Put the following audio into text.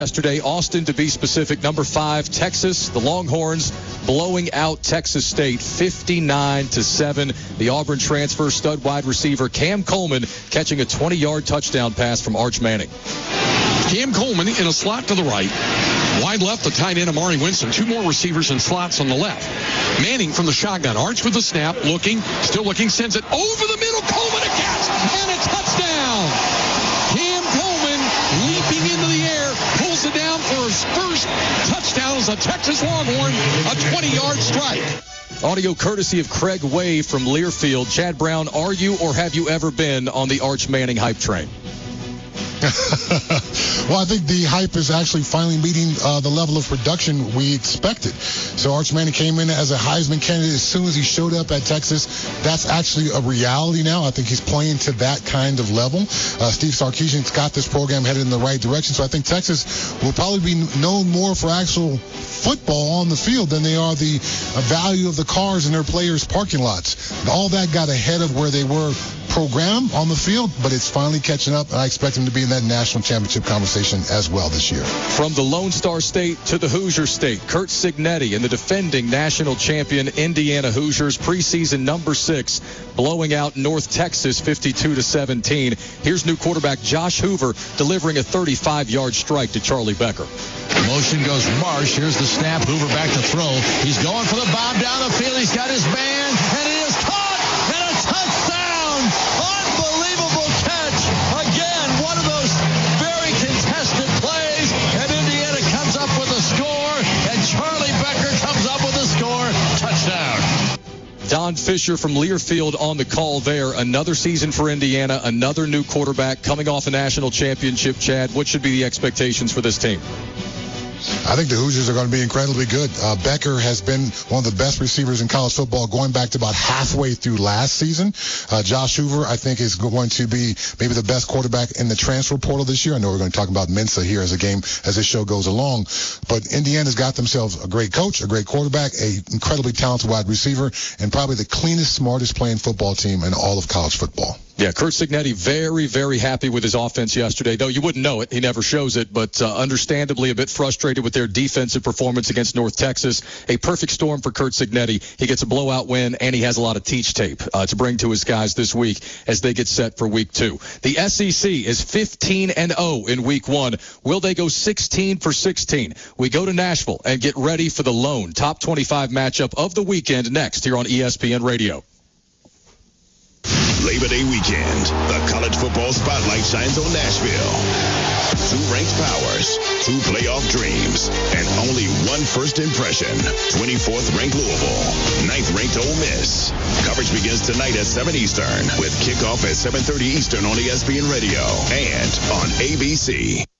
Yesterday, Austin to be specific, number 5, Texas, the Longhorns blowing out Texas State 59-7. The Auburn transfer stud wide receiver Cam Coleman catching a 20-yard touchdown pass from Arch Manning. Cam Coleman in a slot to the right. Wide left, the tight end Amari Winston. 2 more receivers in slots on the left. Manning from the shotgun. Arch with the snap, still looking, sends it over the middle. Coleman a catch and a touchdown. Cam Coleman leaping into the air, pulls it down for his first touchdown as a Texas Longhorn, a 20-yard strike. Audio courtesy of Craig Way from Learfield. Chad Brown, are you or have you ever been on the Arch Manning hype train? Well, I think the hype is actually finally meeting the level of production we expected. So Arch Manning came in as a Heisman candidate as soon as he showed up at Texas. That's actually a reality now. I think he's playing to that kind of level. Steve Sarkisian's got this program headed in the right direction. So I think Texas will probably be known more for actual football on the field than they are the value of the cars in their players' parking lots. All that got ahead of where they were program on the field, but it's finally catching up, and I expect him to be in that national championship conversation as well this year. From the Lone Star State to the Hoosier State, Curt Cignetti and the defending national champion Indiana Hoosiers, preseason number 6, blowing out North Texas 52-17. Here's new quarterback Josh Hoover delivering a 35-yard strike to Charlie Becker. Motion goes Marsh. Here's the snap. Hoover back to throw. He's going for the bomb down the field. He's got his man, and it is caught, and a touchdown. Unbelievable catch. Again, one of those very contested plays, and Indiana comes up with a score, and Charlie Becker comes up with a score. Touchdown. Don Fisher from Learfield on the call there. Another season for Indiana, another new quarterback coming off a national championship. Chad, what should be the expectations for this team? I think the Hoosiers are going to be incredibly good. Becker has been one of the best receivers in college football going back to about halfway through last season. Josh Hoover, I think, is going to be maybe the best quarterback in the transfer portal this year. I know we're going to talk about Mensa here as this show goes along. But Indiana's got themselves a great coach, a great quarterback, an incredibly talented wide receiver, and probably the cleanest, smartest playing football team in all of college football. Yeah, Curt Cignetti very, very happy with his offense yesterday, though you wouldn't know it. He never shows it, but understandably a bit frustrated with their defensive performance against North Texas. A perfect storm for Curt Cignetti. He gets a blowout win, and he has a lot of teach tape to bring to his guys this week as they get set for Week 2. The SEC is 15-0 in Week 1. Will they go 16 for 16? We go to Nashville and get ready for the lone top 25 matchup of the weekend next here on ESPN Radio. Labor Day weekend, the college football spotlight shines on Nashville. 2 ranked powers, 2 playoff dreams, and only 1 first impression. 24th ranked Louisville, 9th ranked Ole Miss. Coverage begins tonight at 7 Eastern with kickoff at 7:30 Eastern on ESPN Radio and on ABC.